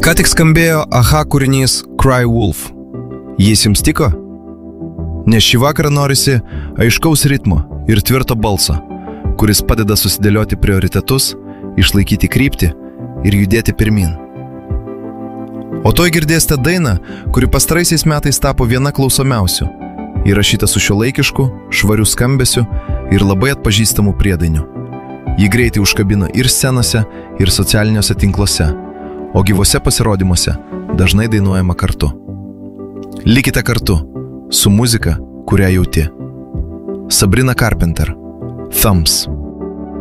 Ką tik skambėjo Aha kūrinys Cry Wolf. Jis jums tiko? Nes šį vakarą norisi aiškaus ritmo ir tvirto balso, kuris padeda susidėlioti prioritetus, išlaikyti kryptį ir judėti pirmin. O toj girdėsite dainą, kuri pastaraisiais metais tapo viena klausomiausių, įrašyta su šiuolaikišku, švariu skambesiu ir labai atpažįstamu priedainiu. Ji greitai užkabina ir scenose, ir socialiniuose tinkluose, o gyvuose pasirodymuose dažnai dainuojama kartu. Likite kartu su muzika, kurią jauti. Sabrina Carpenter, Thumbs.